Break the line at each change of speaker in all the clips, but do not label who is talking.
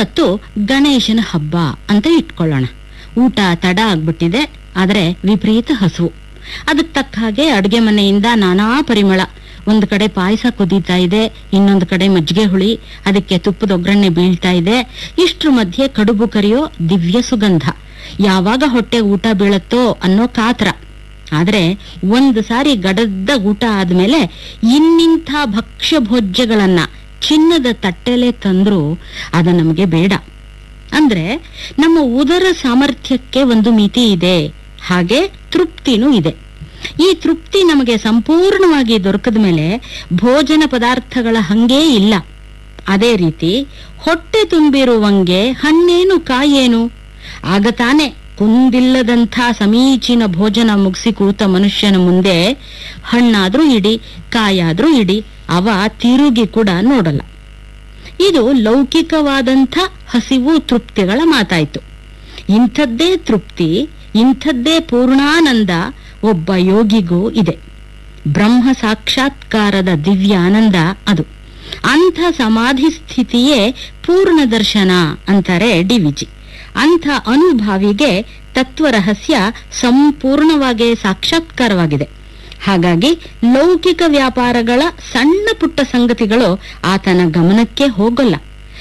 ಇವತ್ತು ಗಣೇಶನ ಹಬ್ಬ ಅಂತ ಇಟ್ಕೊಳ್ಳೋಣ. ಊಟ ತಡ ಆಗ್ಬಿಟ್ಟಿದೆ, ಆದ್ರೆ ವಿಪರೀತ ಹಸುವು. ಅದಕ್ಕೆ ತಕ್ಕ ಹಾಗೆ ಅಡುಗೆ ಮನೆಯಿಂದ ನಾನಾ ಪರಿಮಳ. ಒಂದು ಕಡೆ ಪಾಯಸ ಕುದೀತಾ ಇದೆ, ಇನ್ನೊಂದು ಕಡೆ ಮಜ್ಜಿಗೆ ಹುಳಿ, ಅದಕ್ಕೆ ತುಪ್ಪದ ಒಗ್ಗರಣೆ ಬೀಳ್ತಾ ಇದೆ. ಇಷ್ಟ್ರ ಮಧ್ಯೆ ಕಡುಬು ಕರಿಯೋ ದಿವ್ಯ ಸುಗಂಧ. ಯಾವಾಗ ಹೊಟ್ಟೆ ಊಟ ಬೀಳತ್ತೋ ಅನ್ನೋ ಕಾತರ. ಆದ್ರೆ ಒಂದು ಸಾರಿ ಗಡದ್ದ ಊಟ ಆದ್ಮೇಲೆ ಇನ್ನಿಂಥ ಭಕ್ಷ್ಯ ಭೋಜ್ಯಗಳನ್ನ ಚಿನ್ನದ ತಟ್ಟೆಲೆ ತಂದ್ರು ಅದು ನಮಗೆ ಬೇಡ. ಅಂದ್ರೆ ನಮ್ಮ ಉದರ ಸಾಮರ್ಥ್ಯಕ್ಕೆ ಒಂದು ಮಿತಿ ಇದೆ, ಹಾಗೆ ತೃಪ್ತಿನೂ ಇದೆ. ಈ ತೃಪ್ತಿ ನಮಗೆ ಸಂಪೂರ್ಣವಾಗಿ ದೊರಕದ ಮೇಲೆ ಭೋಜನ ಪದಾರ್ಥಗಳ ಹಂಗೇ ಇಲ್ಲ. ಅದೇ ರೀತಿ ಹೊಟ್ಟೆ ತುಂಬಿರುವಂಗೆ ಹಣ್ಣೇನು ಕಾಯೇನು. ಆಗ ತಾನೆ ಕುಂದಿಲ್ಲದಂಥ ಸಮೀಚೀನ ಭೋಜನ ಮುಗಿಸಿ ಕೂತ ಮನುಷ್ಯನ ಮುಂದೆ ಹಣ್ಣಾದ್ರೂ ಇಡಿ, ಕಾಯಾದ್ರೂ ಇಡಿ, ಅವ ತಿರುಗಿ ಕೂಡ ನೋಡಲ್ಲ. ಇದು ಲೌಕಿಕವಾದಂಥ ಹಸಿವು ತೃಪ್ತಿಗಳ ಮಾತಾಯ್ತು. ಇಂಥದ್ದೇ ತೃಪ್ತಿ, ಇಂಥದ್ದೇ ಪೂರ್ಣಾನಂದ ಒಬ್ಬ ಯೋಗಿಗೂ ಇದೆ. ಬ್ರಹ್ಮ ಸಾಕ್ಷಾತ್ಕಾರದ ದಿವ್ಯ ಆನಂದ ಅದು. ಅಂಥ ಸಮಾಧಿ ಸ್ಥಿತಿಯೇ ಪೂರ್ಣ ದರ್ಶನ ಅಂತಾರೆ ಡಿ.ವಿ.ಜಿ. ಅಂಥ ಅನುಭಾವಿಗೆ ತತ್ವರಹಸ್ಯ ಸಂಪೂರ್ಣವಾಗಿ ಸಾಕ್ಷಾತ್ಕಾರವಾಗಿದೆ. ಹಾಗಾಗಿ ಲೌಕಿಕ ವ್ಯಾಪಾರಗಳ ಸಣ್ಣ ಪುಟ್ಟ ಸಂಗತಿಗಳು ಆತನ ಗಮನಕ್ಕೆ ಹೋಗಲ್ಲ.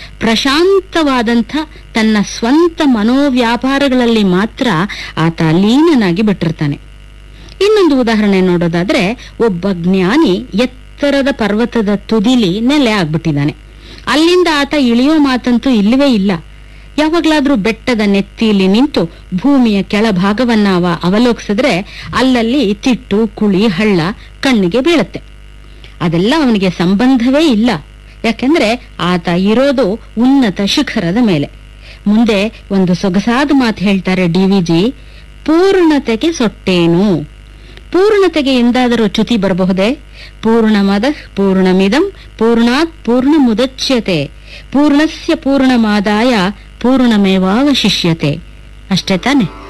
ಪ್ರಶಾಂತವಾದಂಥ ತನ್ನ ಸ್ವಂತ ಮನೋವ್ಯಾಪಾರಗಳಲ್ಲಿ ಮಾತ್ರ ಆತ ಲೀನನಾಗಿ ಬಿಟ್ಟಿರ್ತಾನೆ. ಇನ್ನೊಂದು ಉದಾಹರಣೆ ನೋಡೋದಾದ್ರೆ, ಒಬ್ಬ ಜ್ಞಾನಿ ಎತ್ತರದ ಪರ್ವತದ ತುದಿಲಿ ನೆಲೆ ಆಗ್ಬಿಟ್ಟಿದ್ದಾನೆ. ಅಲ್ಲಿಂದ ಆತ ಇಳಿಯೋ ಮಾತಂತೂ ಇಲ್ಲವೇ ಇಲ್ಲ. ಯಾವಾಗ್ಲಾದ್ರೂ ಬೆಟ್ಟದ ನೆತ್ತಿಲಿ ನಿಂತು ಭೂಮಿಯ ಕೆಳಭಾಗವನ್ನ ಅವ ಅವಲೋಕಿಸಿದ್ರೆ ಅಲ್ಲಲ್ಲಿ ತಿಟ್ಟು, ಕುಳಿ, ಹಳ್ಳ ಕಣ್ಣಿಗೆ ಬೀಳತ್ತೆ. ಅದೆಲ್ಲ ಅವನಿಗೆ ಸಂಬಂಧವೇ ಇಲ್ಲ. ಯಾಕೆಂದ್ರೆ ಆತ ಇರೋದು ಉನ್ನತ ಶಿಖರದ ಮೇಲೆ. ಮುಂದೆ ಒಂದು ಸೊಗಸಾದ ಮಾತು ಹೇಳ್ತಾರೆ ಡಿ.ವಿ.ಜಿ. ಪೂರ್ಣತೆಗೆ ಸೊಟ್ಟೇನು. ಪೂರ್ಣತೆಗೆ ಎಂದಾದರೂ ಚ್ಯುತಿ ಬರಬಹುದೇ? ಪೂರ್ಣಮದ ಪೂರ್ಣಮಿದಂ ಪೂರ್ಣಾತ್ ಪೂರ್ಣ ಮುದಚ್ಯತೆ ಪೂರ್ಣಸ್ಯ ಪೂರ್ಣಮಾದಾಯ ಪೂರ್ಣಮೇವಾವಶಿಷ್ಯತೆ. ಅಷ್ಟೇ ತಾನೆ?